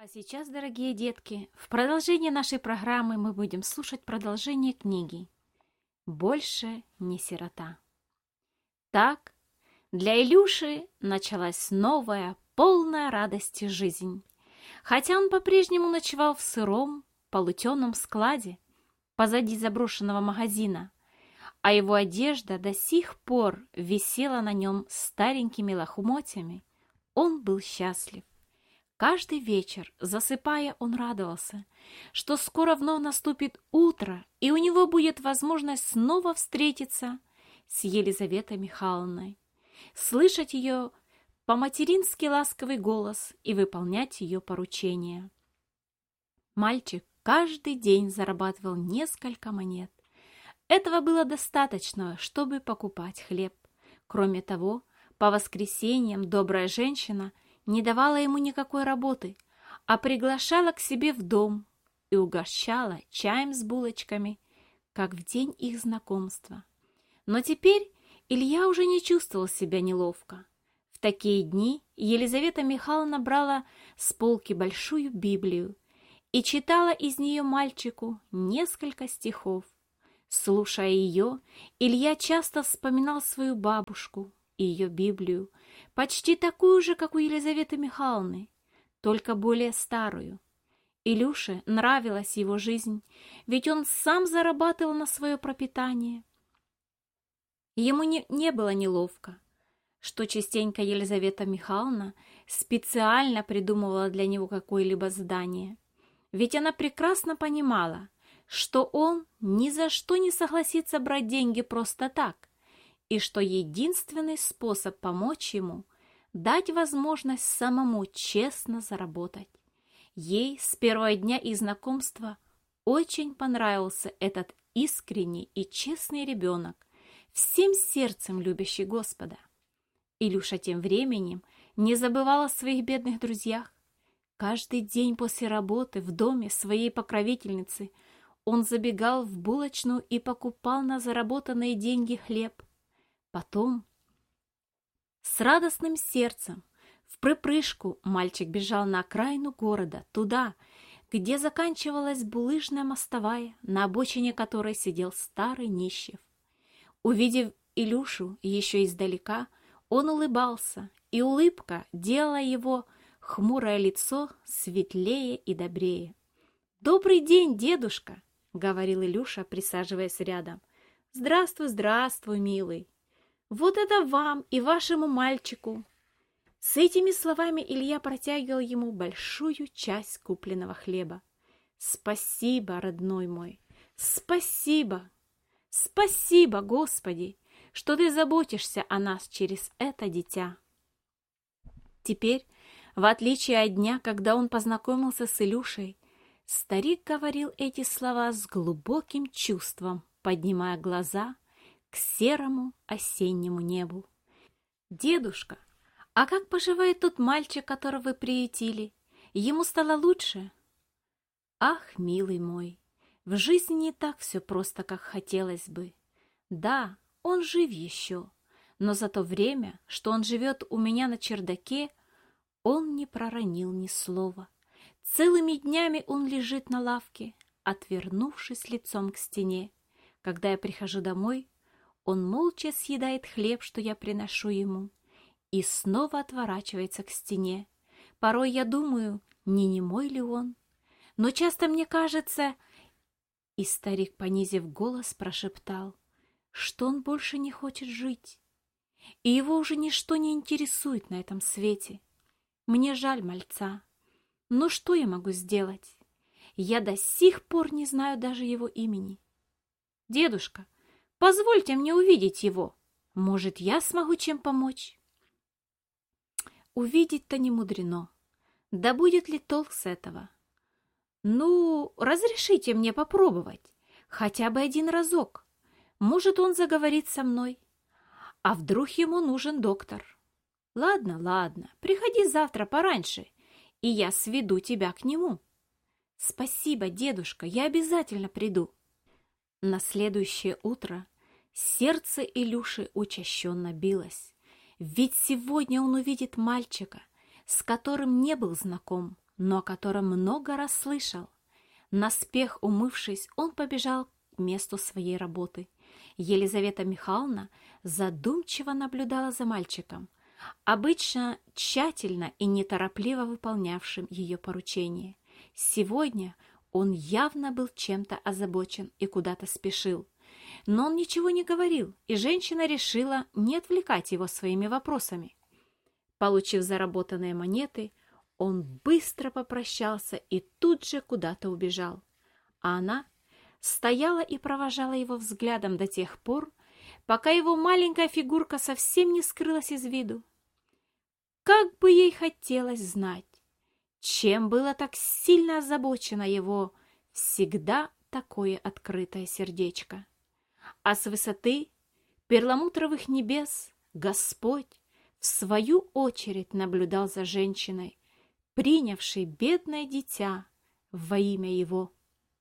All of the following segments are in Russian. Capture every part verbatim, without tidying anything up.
сейчас, дорогие детки, в продолжении нашей программы мы будем слушать продолжение книги «Больше не сирота». Так, для Илюши началась новая, полная радости жизнь. Хотя он по-прежнему ночевал в сыром, полутемном складе позади заброшенного магазина, а его одежда до сих пор висела на нем старенькими лохмотьями, он был счастлив. Каждый вечер, засыпая, он радовался, что скоро вновь наступит утро, и у него будет возможность снова встретиться с Елизаветой Михайловной, слышать ее по-матерински ласковый голос и выполнять ее поручения. Мальчик каждый день зарабатывал несколько монет. Этого было достаточно, чтобы покупать хлеб. Кроме того, по воскресеньям добрая женщина не давала ему никакой работы, а приглашала к себе в дом и угощала чаем с булочками, как в день их знакомства. Но теперь Илья уже не чувствовал себя неловко. В такие дни Елизавета Михайловна брала с полки большую Библию и читала из нее мальчику несколько стихов. Слушая ее, Илья часто вспоминал свою бабушку и ее Библию, почти такую же, как у Елизаветы Михайловны, только более старую. Илюше нравилась его жизнь, ведь он сам зарабатывал на свое пропитание. Ему не, не было неловко, что частенько Елизавета Михайловна специально придумывала для него какое-либо задание, ведь она прекрасно понимала, что он ни за что не согласится брать деньги просто так, и что единственный способ помочь ему – дать возможность самому честно заработать. Ей с первого дня их знакомства очень понравился этот искренний и честный ребенок, всем сердцем любящий Господа. Илюша тем временем не забывал о своих бедных друзьях. Каждый день после работы в доме своей покровительницы он забегал в булочную и покупал на заработанные деньги хлеб. Потом, с радостным сердцем, вприпрыжку мальчик бежал на окраину города, туда, где заканчивалась булыжная мостовая, на обочине которой сидел старый Нищев. Увидев Илюшу еще издалека, он улыбался, и улыбка делала его хмурое лицо светлее и добрее. «Добрый день, дедушка!» — говорил Илюша, присаживаясь рядом. «Здравствуй, здравствуй, милый! Вот это вам и вашему мальчику!» С этими словами Илья протягивал ему большую часть купленного хлеба. «Спасибо, родной мой! Спасибо! Спасибо, Господи, что ты заботишься о нас через это дитя!» Теперь, в отличие от дня, когда он познакомился с Илюшей, старик говорил эти слова с глубоким чувством, поднимая глаза к серому осеннему небу. «Дедушка, а как поживает тот мальчик, которого вы приютили? Ему стало лучше?» «Ах, милый мой, в жизни не так все просто, как хотелось бы. Да, он жив еще, но за то время, что он живет у меня на чердаке, он не проронил ни слова. Целыми днями он лежит на лавке, отвернувшись лицом к стене. Когда я прихожу домой, он молча съедает хлеб, что я приношу ему, и снова отворачивается к стене. Порой я думаю, не немой ли он? Но часто мне кажется...» И старик, понизив голос, прошептал, что он больше не хочет жить, и его уже ничто не интересует на этом свете. Мне жаль мальца, но что я могу сделать? Я до сих пор не знаю даже его имени. Дедушка, позвольте мне увидеть его. Может, я смогу чем помочь? Увидеть-то не мудрено. Да будет ли толк с этого? Ну, разрешите мне попробовать, хотя бы один разок. Может, он заговорит со мной. А вдруг ему нужен доктор? Ладно, ладно, приходи завтра пораньше, и я сведу тебя к нему. Спасибо, дедушка, я обязательно приду. На следующее утро сердце Илюши учащенно билось, ведь сегодня он увидит мальчика, с которым не был знаком, но о котором много раз слышал. Наспех умывшись, он побежал к месту своей работы. Елизавета Михайловна задумчиво наблюдала за мальчиком, обычно тщательно и неторопливо выполнявшим ее поручение. Сегодня он явно был чем-то озабочен и куда-то спешил. Но он ничего не говорил, и женщина решила не отвлекать его своими вопросами. Получив заработанные монеты, он быстро попрощался и тут же куда-то убежал. А она стояла и провожала его взглядом до тех пор, пока его маленькая фигурка совсем не скрылась из виду. Как бы ей хотелось знать, чем было так сильно озабочено его всегда такое открытое сердечко. А с высоты перламутровых небес Господь в свою очередь наблюдал за женщиной, принявшей бедное дитя во имя его.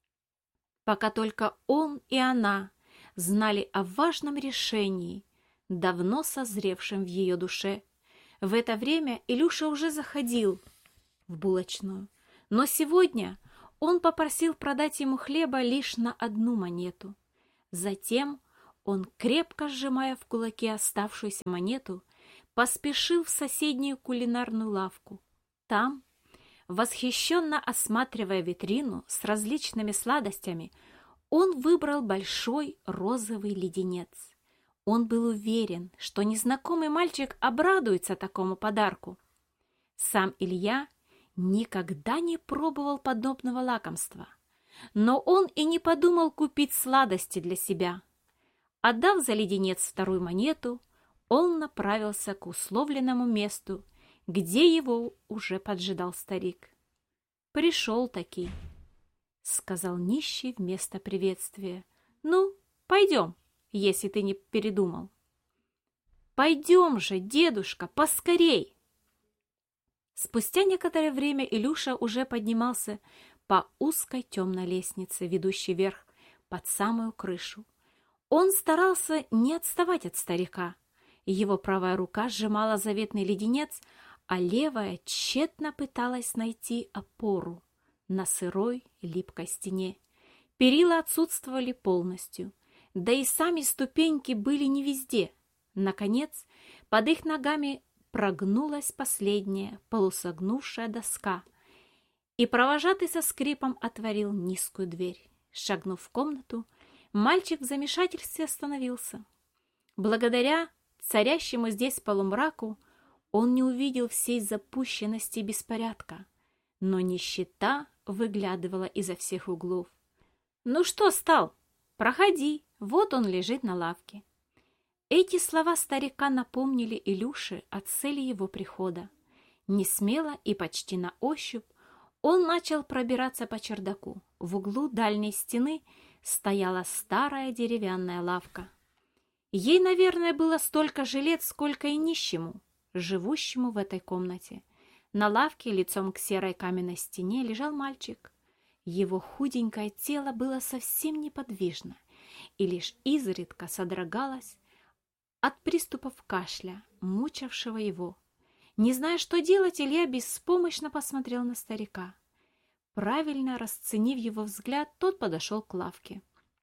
Пока только он и она знали о важном решении, давно созревшем в ее душе. В это время Илюша уже заходил в булочную, но сегодня он попросил продать ему хлеба лишь на одну монету. Затем он, крепко сжимая в кулаке оставшуюся монету, поспешил в соседнюю кулинарную лавку. Там, восхищенно осматривая витрину с различными сладостями, он выбрал большой розовый леденец. Он был уверен, что незнакомый мальчик обрадуется такому подарку. Сам Илья никогда не пробовал подобного лакомства, но он и не подумал купить сладости для себя. Отдав за леденец вторую монету, он направился к условленному месту, где его уже поджидал старик. «Пришел-таки», — сказал нищий вместо приветствия. «Ну, пойдем, если ты не передумал». «Пойдем же, дедушка, поскорей!» Спустя некоторое время Илюша уже поднимался по узкой темной лестнице, ведущей вверх под самую крышу. Он старался не отставать от старика. Его правая рука сжимала заветный леденец, а левая тщетно пыталась найти опору на сырой липкой стене. Перила отсутствовали полностью, да и сами ступеньки были не везде. Наконец, под их ногами прогнулась последняя полусогнувшая доска, и провожатый со скрипом отворил низкую дверь. Шагнув в комнату, мальчик в замешательстве остановился. Благодаря царящему здесь полумраку он не увидел всей запущенности и беспорядка, но нищета выглядывала изо всех углов. «Ну что стал? Проходи, вот он лежит на лавке». Эти слова старика напомнили Илюше о цели его прихода. Несмело и почти на ощупь он начал пробираться по чердаку. В углу дальней стены стояла старая деревянная лавка. Ей, наверное, было столько же лет, сколько и нищему, живущему в этой комнате. На лавке лицом к серой каменной стене лежал мальчик. Его худенькое тело было совсем неподвижно и лишь изредка содрогалось от приступов кашля, мучавшего его. Не зная, что делать, Илья беспомощно посмотрел на старика. Правильно расценив его взгляд, тот подошел к лавке.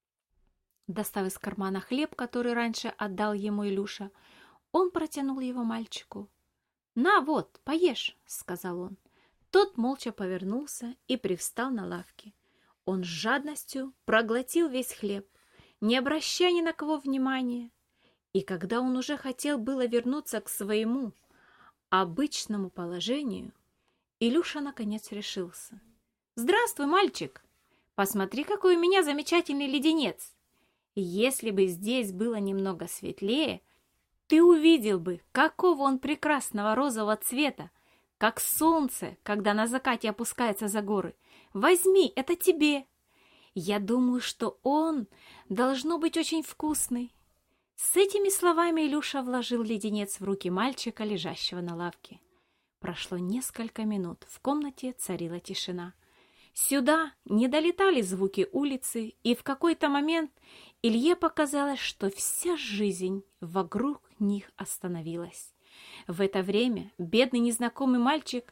Достав из кармана хлеб, который раньше отдал ему Илюша, он протянул его мальчику. «На вот, поешь», — сказал он. Тот молча повернулся и привстал на лавке. Он с жадностью проглотил весь хлеб, не обращая ни на кого внимания. И когда он уже хотел было вернуться к своему обычному положению, Илюша наконец решился. «Здравствуй, мальчик! Посмотри, какой у меня замечательный леденец! Если бы здесь было немного светлее, ты увидел бы, какого он прекрасного розового цвета, как солнце, когда на закате опускается за горы. Возьми, это тебе! Я думаю, что он должно быть очень вкусный». С этими словами Илюша вложил леденец в руки мальчика, лежащего на лавке. Прошло несколько минут, в комнате царила тишина. Сюда не долетали звуки улицы, и в какой-то момент Илье показалось, что вся жизнь вокруг них остановилась. В это время бедный незнакомый мальчик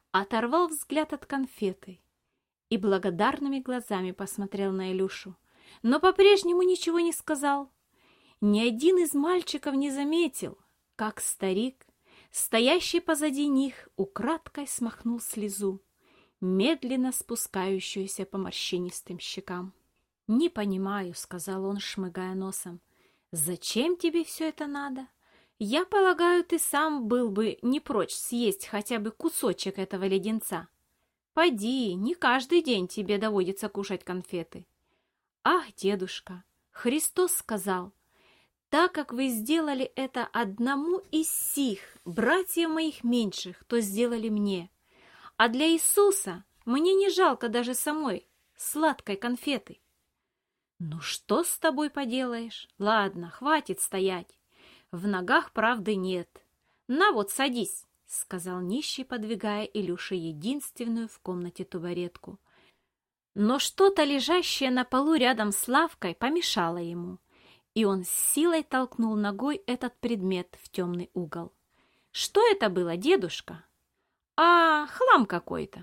оторвал взгляд от конфеты и благодарными глазами посмотрел на Илюшу, но по-прежнему ничего не сказал. Ни один из мальчиков не заметил, как старик, стоящий позади них, украдкой смахнул слезу, медленно спускающуюся по морщинистым щекам. «Не понимаю», — сказал он, шмыгая носом, — «зачем тебе все это надо? Я полагаю, ты сам был бы не прочь съесть хотя бы кусочек этого леденца. Поди, не каждый день тебе доводится кушать конфеты». «Ах, дедушка, Христос сказал, так как вы сделали это одному из сих, братьев моих меньших, то сделали мне. А для Иисуса мне не жалко даже самой сладкой конфеты». «Ну что с тобой поделаешь? Ладно, хватит стоять. В ногах правды нет. На вот, садись», — сказал нищий, подвигая Илюше единственную в комнате табуретку. Но что-то, лежащее на полу рядом с лавкой, помешало ему, и он с силой толкнул ногой этот предмет в темный угол. «Что это было, дедушка?» «А, хлам какой-то».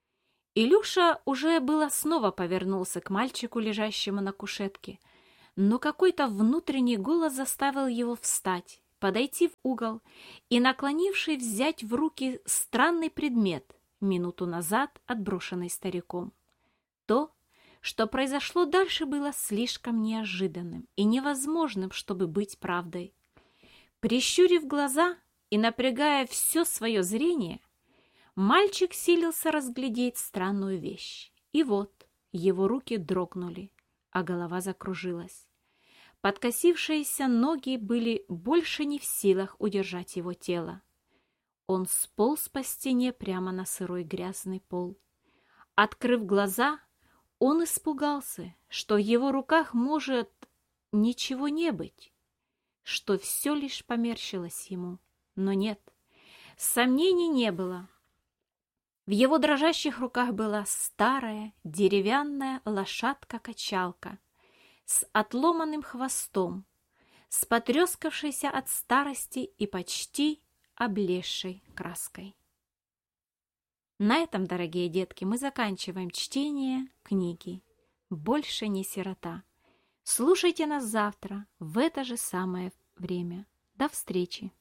Илюша уже было снова повернулся к мальчику, лежащему на кушетке, но какой-то внутренний голос заставил его встать, подойти в угол и, наклонившись, взять в руки странный предмет, минуту назад отброшенный стариком. То, что произошло дальше, было слишком неожиданным и невозможным, чтобы быть правдой. Прищурив глаза и напрягая все свое зрение, мальчик силился разглядеть странную вещь. И вот его руки дрогнули, а голова закружилась. Подкосившиеся ноги были больше не в силах удержать его тело. Он сполз по стене прямо на сырой грязный пол. Открыв глаза, он испугался, что в его руках может ничего не быть, что все лишь померщилось ему. Но нет, сомнений не было. В его дрожащих руках была старая деревянная лошадка-качалка с отломанным хвостом, с потрескавшейся от старости и почти облезшей краской. На этом, дорогие детки, мы заканчиваем чтение книги «Больше не сирота». Слушайте нас завтра в это же самое время. До встречи!